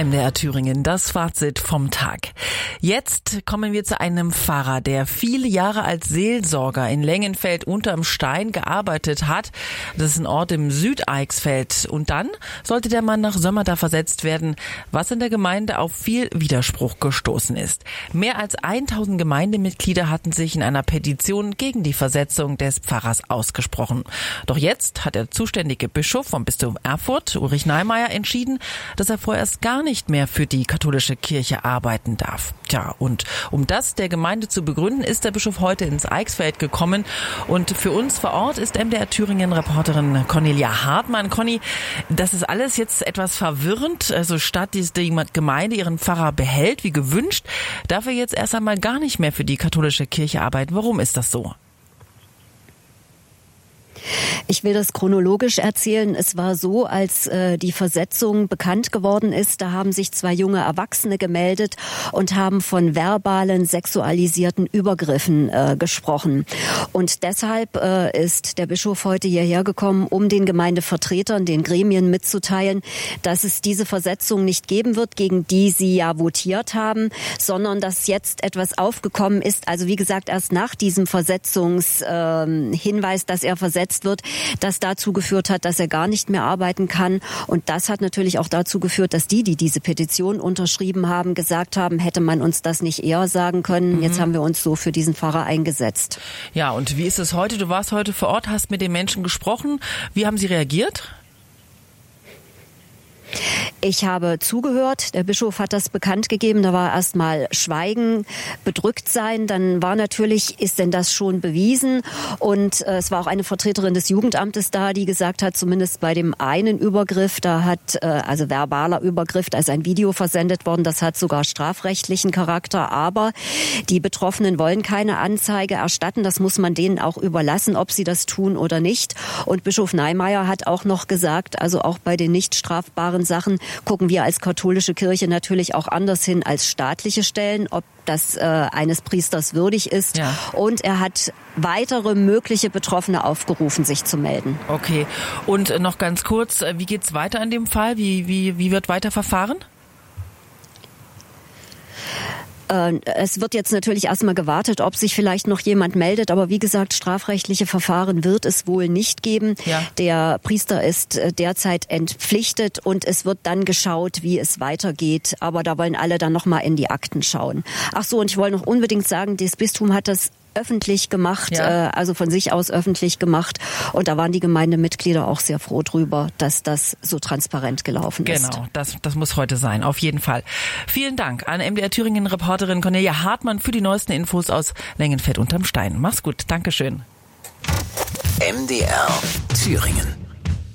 MDR Thüringen, das Fazit vom Tag. Jetzt kommen wir zu einem Pfarrer, der viele Jahre als Seelsorger in Lengenfeld unterm Stein gearbeitet hat. Das ist ein Ort im Südeichsfeld. Und dann sollte der Mann nach Sömmerda versetzt werden, was in der Gemeinde auf viel Widerspruch gestoßen ist. Mehr als 1000 Gemeindemitglieder hatten sich in einer Petition gegen die Versetzung des Pfarrers ausgesprochen. Doch jetzt hat der zuständige Bischof vom Bistum Erfurt, Ulrich Neimeyer, entschieden, dass er vorerst gar nicht mehr für die katholische Kirche arbeiten darf. Tja, und um das der Gemeinde zu begründen, ist der Bischof heute ins Eichsfeld gekommen. Und für uns vor Ort ist MDR Thüringen-Reporterin Cornelia Hartmann. Conny, das ist alles jetzt etwas verwirrend. Also statt die Gemeinde ihren Pfarrer behält, wie gewünscht, darf er jetzt erst einmal gar nicht mehr für die katholische Kirche arbeiten. Warum ist das so? Ich will das chronologisch erzählen. Es war so, als die Versetzung bekannt geworden ist, da haben sich 2 junge Erwachsene gemeldet und haben von verbalen, sexualisierten Übergriffen gesprochen. Und deshalb ist der Bischof heute hierher gekommen, um den Gemeindevertretern, den Gremien mitzuteilen, dass es diese Versetzung nicht geben wird, gegen die sie ja votiert haben, sondern dass jetzt etwas aufgekommen ist. Also wie gesagt, erst nach diesem Versetzungshinweis, dass er versetzt wird, das dazu geführt hat, dass er gar nicht mehr arbeiten kann. Und das hat natürlich auch dazu geführt, dass die diese Petition unterschrieben haben, gesagt haben, hätte man uns das nicht eher sagen können. Jetzt haben wir uns so für diesen Pfarrer eingesetzt. Ja, und wie ist es heute? Du warst heute vor Ort, hast mit den Menschen gesprochen. Wie haben sie reagiert? Ich habe zugehört, der Bischof hat das bekannt gegeben, da war erstmal Schweigen, bedrückt sein, dann war natürlich, ist denn das schon bewiesen? Und es war auch eine Vertreterin des Jugendamtes da, die gesagt hat, zumindest bei dem einen Übergriff, da hat, also verbaler Übergriff, da ist ein Video versendet worden, das hat sogar strafrechtlichen Charakter, aber die Betroffenen wollen keine Anzeige erstatten, das muss man denen auch überlassen, ob sie das tun oder nicht. Und Bischof Neimeyer hat auch noch gesagt, also auch bei den nicht strafbaren Sachen gucken wir als katholische Kirche natürlich auch anders hin als staatliche Stellen, ob das eines Priesters würdig ist. Ja. Und er hat weitere mögliche Betroffene aufgerufen, sich zu melden. Okay. Und noch ganz kurz, wie geht's weiter in dem Fall? Wie wird weiter verfahren? Es wird jetzt natürlich erstmal gewartet, ob sich vielleicht noch jemand meldet. Aber wie gesagt, strafrechtliche Verfahren wird es wohl nicht geben. Ja. Der Priester ist derzeit entpflichtet und es wird dann geschaut, wie es weitergeht. Aber da wollen alle dann nochmal in die Akten schauen. Ach so, und ich wollte noch unbedingt sagen, das Bistum hat das öffentlich gemacht, also von sich aus öffentlich gemacht. Und da waren die Gemeindemitglieder auch sehr froh drüber, dass das so transparent gelaufen ist. Genau, das muss heute sein, auf jeden Fall. Vielen Dank an MDR Thüringen-Reporterin Cornelia Hartmann für die neuesten Infos aus Lengenfeld unterm Stein. Mach's gut, Dankeschön. MDR Thüringen.